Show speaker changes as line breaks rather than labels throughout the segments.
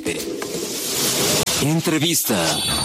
Pepe. Entrevista.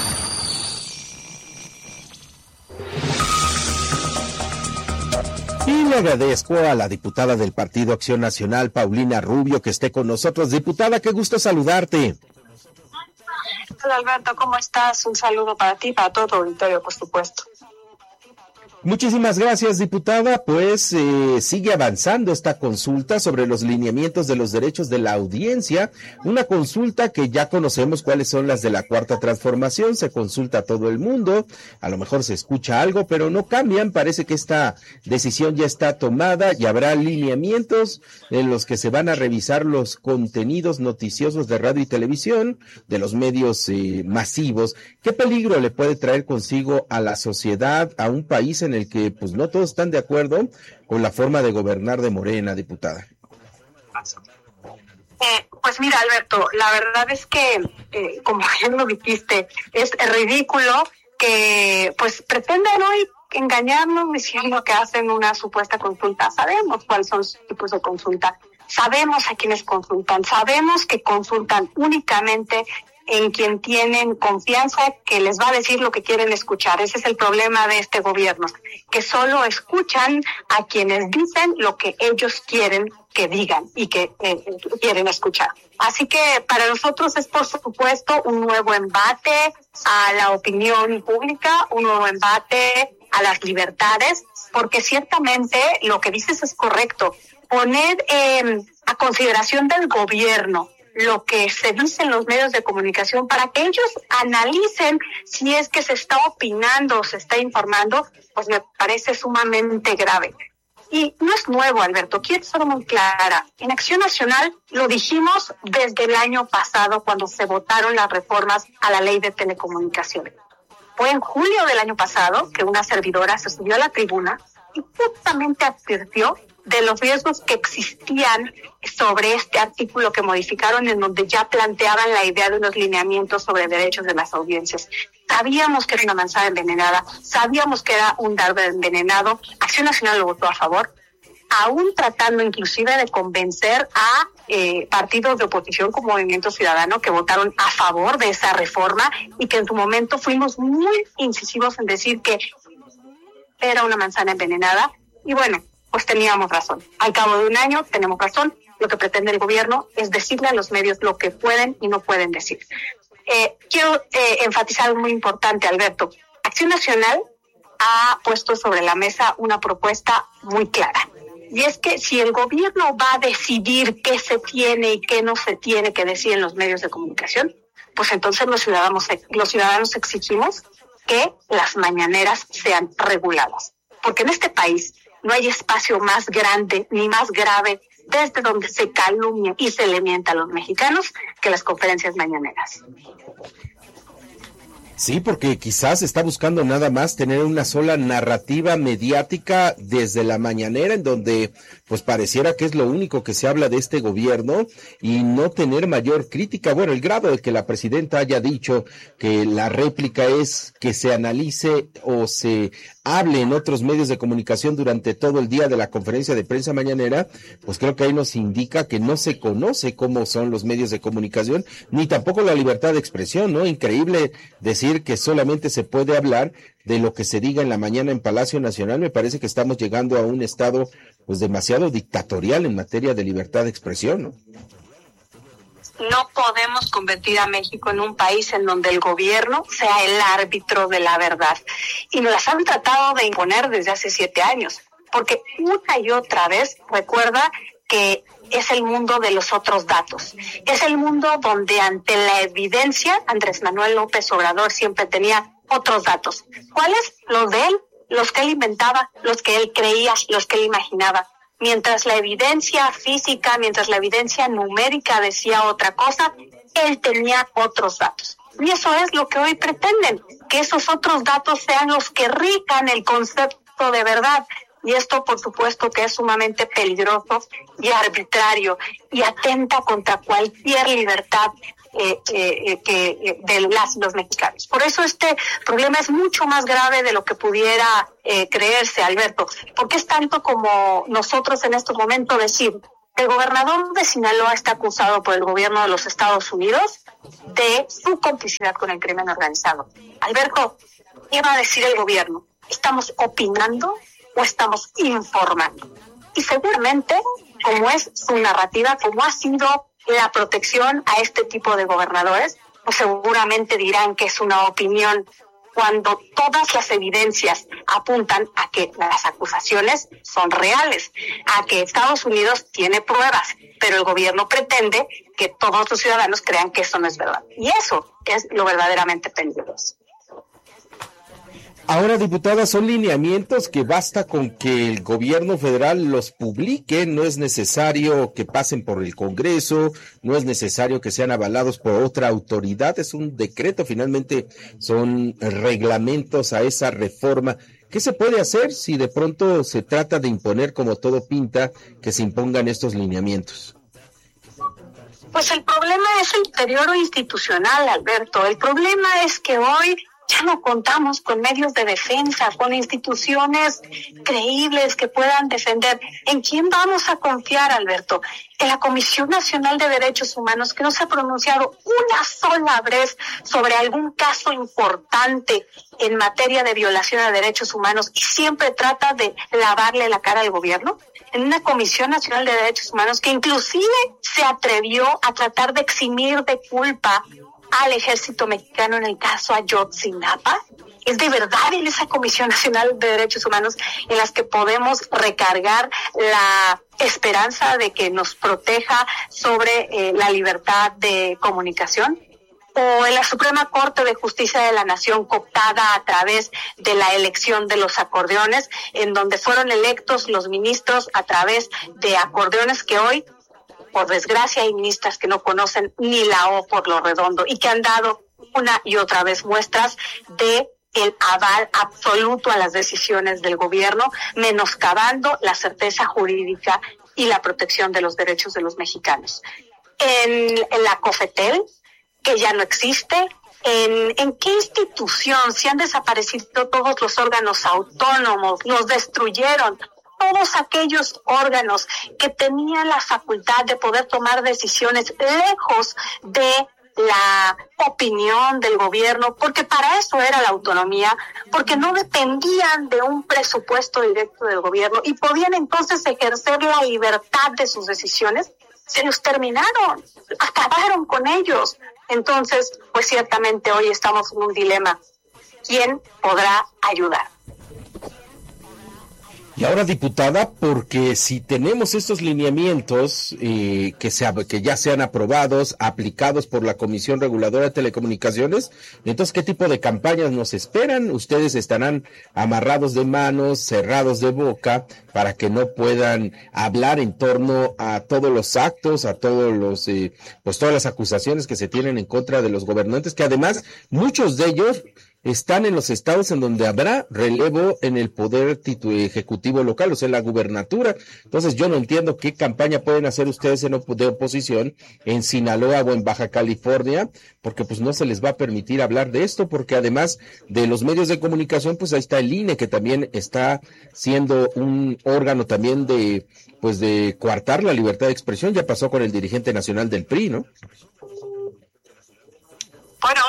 Y le agradezco a la diputada del Partido Acción Nacional, Paulina Rubio, que esté con nosotros. Diputada, qué gusto saludarte.
Hola Alberto, ¿cómo estás? Un saludo para ti y para todo tu auditorio, por supuesto.
Muchísimas gracias, diputada. Pues sigue avanzando esta consulta sobre los lineamientos de los derechos de la audiencia, una consulta que ya conocemos cuáles son las de la Cuarta Transformación, se consulta a todo el mundo, a lo mejor se escucha algo, pero no cambian, parece que esta decisión ya está tomada y habrá lineamientos en los que se van a revisar los contenidos noticiosos de radio y televisión, de los medios masivos. ¿Qué peligro le puede traer consigo a la sociedad, a un país en el que pues no todos están de acuerdo con la forma de gobernar de Morena, diputada?
Pues mira, Alberto, la verdad es que, como bien lo dijiste, es ridículo que pues pretendan hoy engañarnos diciendo que hacen una supuesta consulta. Sabemos cuáles son los tipos de consulta, sabemos a quiénes consultan, sabemos que consultan únicamente en quien tienen confianza, que les va a decir lo que quieren escuchar. Ese es el problema de este gobierno, que solo escuchan a quienes dicen lo que ellos quieren que digan y que quieren escuchar. Así que para nosotros es, por supuesto, un nuevo embate a la opinión pública, un nuevo embate a las libertades, porque ciertamente lo que dices es correcto. Poner a consideración del gobierno lo que se dice en los medios de comunicación para que ellos analicen si es que se está opinando o se está informando, pues me parece sumamente grave. Y no es nuevo, Alberto, quiero ser muy clara. En Acción Nacional lo dijimos desde el año pasado cuando se votaron las reformas a la ley de telecomunicaciones. Fue en julio del año pasado que una servidora se subió a la tribuna y justamente advirtió de los riesgos que existían sobre este artículo que modificaron, en donde ya planteaban la idea de unos lineamientos sobre derechos de las audiencias. Sabíamos que era una manzana envenenada, sabíamos que era un dardo envenenado. Acción Nacional lo votó a favor, aún tratando inclusive de convencer a partidos de oposición como Movimiento Ciudadano que votaron a favor de esa reforma y que en su momento fuimos muy incisivos en decir que era una manzana envenenada. Y bueno, pues teníamos razón. Al cabo de un año tenemos razón. Lo que pretende el gobierno es decirle a los medios lo que pueden y no pueden decir. Quiero enfatizar algo muy importante, Alberto. Acción Nacional ha puesto sobre la mesa una propuesta muy clara. Y es que si el gobierno va a decidir qué se tiene y qué no se tiene que decir en los medios de comunicación, pues entonces los ciudadanos exigimos que las mañaneras sean reguladas. Porque en este país no hay espacio más grande ni más grave desde donde se calumnia y se le mienta a los mexicanos que las conferencias mañaneras.
Sí, porque quizás está buscando nada más tener una sola narrativa mediática desde la mañanera, en donde pues pareciera que es lo único que se habla de este gobierno y no tener mayor crítica. Bueno, el grado de que la presidenta haya dicho que la réplica es que se analice o se hable en otros medios de comunicación durante todo el día de la conferencia de prensa mañanera, pues creo que ahí nos indica que no se conoce cómo son los medios de comunicación, ni tampoco la libertad de expresión, ¿no? Increíble decir que solamente se puede hablar de lo que se diga en la mañana en Palacio Nacional. Me parece que estamos llegando a un estado pues demasiado dictatorial en materia de libertad de expresión, ¿no?
No podemos convertir a México en un país en donde el gobierno sea el árbitro de la verdad. Y nos las han tratado de imponer desde hace 7 años. Porque una y otra vez recuerda que es el mundo de los otros datos. Es el mundo donde ante la evidencia Andrés Manuel López Obrador siempre tenía otros datos. ¿Cuáles? Los de él, los que él inventaba, los que él creía, los que él imaginaba. Mientras la evidencia física, mientras la evidencia numérica decía otra cosa, él tenía otros datos. Y eso es lo que hoy pretenden, que esos otros datos sean los que rijan el concepto de verdad. Y esto, por supuesto, que es sumamente peligroso y arbitrario y atenta contra cualquier libertad de los mexicanos. Por eso este problema es mucho más grave de lo que pudiera creerse, Alberto, porque es tanto como nosotros en este momento decir El gobernador de Sinaloa está acusado por el gobierno de los Estados Unidos de su complicidad con el crimen organizado. Alberto, ¿qué va a decir el gobierno? ¿Estamos opinando o estamos informando? Y seguramente, como es su narrativa, como ha sido la protección a este tipo de gobernadores, pues seguramente dirán que es una opinión, cuando todas las evidencias apuntan a que las acusaciones son reales, a que Estados Unidos tiene pruebas, pero el gobierno pretende que todos los ciudadanos crean que eso no es verdad. Y eso es lo verdaderamente peligroso.
Ahora, diputada, son lineamientos que basta con que el gobierno federal los publique, no es necesario que pasen por el Congreso, no es necesario que sean avalados por otra autoridad, es un decreto, finalmente son reglamentos a esa reforma. ¿Qué se puede hacer si de pronto se trata de imponer, como todo pinta, que se impongan estos lineamientos?
Pues el problema es el deterioro institucional, Alberto. El problema es que hoy ya no contamos con medios de defensa, con instituciones creíbles que puedan defender. ¿En quién vamos a confiar, Alberto? En la Comisión Nacional de Derechos Humanos, que no se ha pronunciado una sola vez sobre algún caso importante en materia de violación a derechos humanos y siempre trata de lavarle la cara al gobierno. En una Comisión Nacional de Derechos Humanos que inclusive se atrevió a tratar de eximir de culpa al ejército mexicano en el caso Ayotzinapa. Es de verdad en esa Comisión Nacional de Derechos Humanos en las que podemos recargar la esperanza de que nos proteja sobre la libertad de comunicación. O en la Suprema Corte de Justicia de la Nación, cooptada a través de la elección de los acordeones, en donde fueron electos los ministros a través de acordeones que hoy, por desgracia, hay ministras que no conocen ni la O por lo redondo y que han dado una y otra vez muestras de el aval absoluto a las decisiones del gobierno, menoscabando la certeza jurídica y la protección de los derechos de los mexicanos. En la COFETEL, que ya no existe, ¿en qué institución se han desaparecido todos los órganos autónomos? Los destruyeron. Todos aquellos órganos que tenían la facultad de poder tomar decisiones lejos de la opinión del gobierno, porque para eso era la autonomía, porque no dependían de un presupuesto directo del gobierno y podían entonces ejercer la libertad de sus decisiones, se los terminaron, acabaron con ellos. Entonces, pues ciertamente hoy estamos en un dilema. ¿Quién podrá ayudar?
Y ahora, diputada, porque si tenemos estos lineamientos que ya sean aprobados, aplicados por la Comisión Reguladora de Telecomunicaciones, entonces, ¿qué tipo de campañas nos esperan? ¿Ustedes estarán amarrados de manos, cerrados de boca, para que no puedan hablar en torno a todos los actos, a todos los, pues todas las acusaciones que se tienen en contra de los gobernantes, que además muchos de ellos están en los estados en donde habrá relevo en el poder ejecutivo local, o sea, en la gubernatura? Entonces yo no entiendo qué campaña pueden hacer ustedes de oposición en Sinaloa o en Baja California, porque pues no se les va a permitir hablar de esto, porque además de los medios de comunicación, pues ahí está el INE, que también está siendo un órgano también de coartar la libertad de expresión. Ya pasó con el dirigente nacional del PRI, ¿no?
Bueno,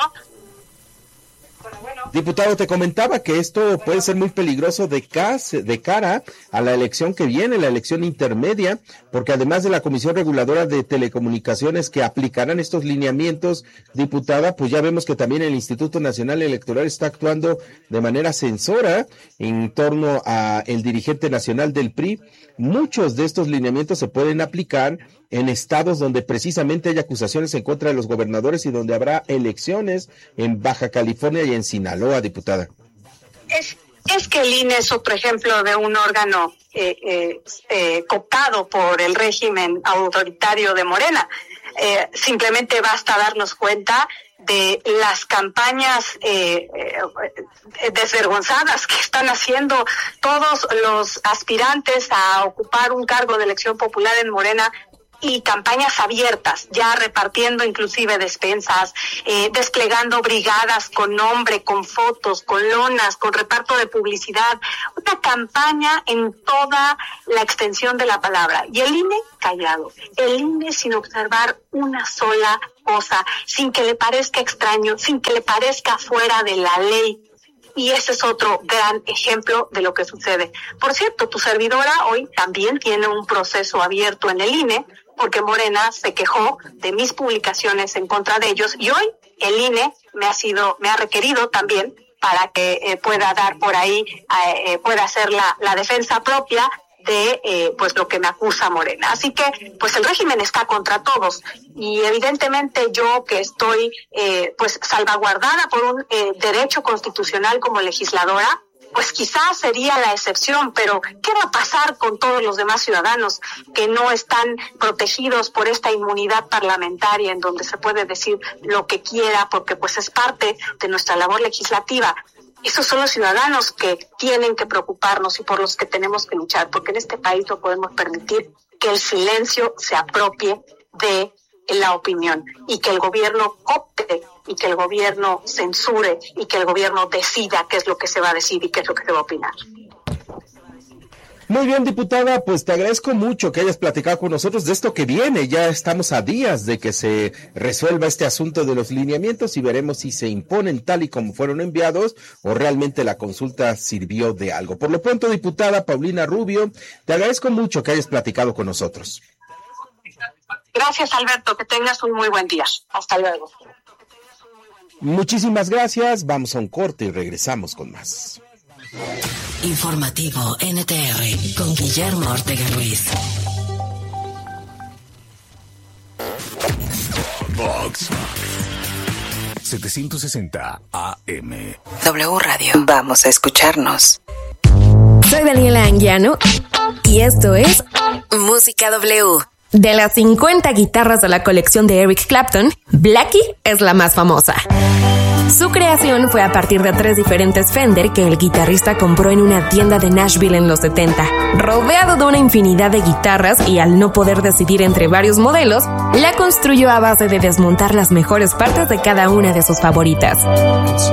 diputado, te comentaba que esto puede ser muy peligroso de cara a la elección que viene, la elección intermedia, porque además de la Comisión Reguladora de Telecomunicaciones que aplicarán estos lineamientos, diputada, pues ya vemos que también el Instituto Nacional Electoral está actuando de manera censora en torno a el dirigente nacional del PRI. Muchos de estos lineamientos se pueden aplicar en estados donde precisamente hay acusaciones en contra de los gobernadores y donde habrá elecciones, en Baja California y en Sinaloa, diputada.
Es que el INE es otro ejemplo de un órgano cooptado por el régimen autoritario de Morena. Simplemente basta darnos cuenta de las campañas desvergonzadas que están haciendo todos los aspirantes a ocupar un cargo de elección popular en Morena, y campañas abiertas, ya repartiendo inclusive despensas, desplegando brigadas con nombre, con fotos, con lonas, con reparto de publicidad, una campaña en toda la extensión de la palabra. Y el INE callado, el INE sin observar una sola cosa, sin que le parezca extraño, sin que le parezca fuera de la ley. Y ese es otro gran ejemplo de lo que sucede. Por cierto, tu servidora hoy también tiene un proceso abierto en el INE, porque Morena se quejó de mis publicaciones en contra de ellos, y hoy el INE me ha requerido también para que pueda dar por ahí, pueda hacer la defensa propia de pues lo que me acusa Morena. Así que pues el régimen está contra todos, y evidentemente yo, que estoy pues salvaguardada por un derecho constitucional como legisladora, pues quizás sería la excepción, pero ¿qué va a pasar con todos los demás ciudadanos que no están protegidos por esta inmunidad parlamentaria, en donde se puede decir lo que quiera, porque pues es parte de nuestra labor legislativa? Esos son los ciudadanos que tienen que preocuparnos y por los que tenemos que luchar, porque en este país no podemos permitir que el silencio se apropie de la opinión, y que el gobierno opte, y que el gobierno censure, y que el gobierno decida qué es lo que se va a decir y qué es lo que se va a opinar.
Muy bien, diputada, pues te agradezco mucho que hayas platicado con nosotros de esto que viene. Ya estamos a días de que se resuelva este asunto de los lineamientos, y veremos si se imponen tal y como fueron enviados o realmente la consulta sirvió de algo. Por lo pronto, diputada Paulina Rubio, te agradezco mucho que hayas platicado con nosotros.
Gracias, Alberto, que tengas un muy buen día. Hasta luego.
Muchísimas gracias, vamos a un corte y regresamos con más.
Informativo NTR con Guillermo Ortega Ruiz.
Vox 760 AM.
W Radio. Vamos a escucharnos.
Soy Daniela Anguiano y esto es
Música W.
De las 50 guitarras de la colección de Eric Clapton, Blackie es la más famosa. Su creación fue a partir de 3 diferentes Fender que el guitarrista compró en una tienda de Nashville en los 70. Rodeado de una infinidad de guitarras y al no poder decidir entre varios modelos, la construyó a base de desmontar las mejores partes de cada una de sus favoritas.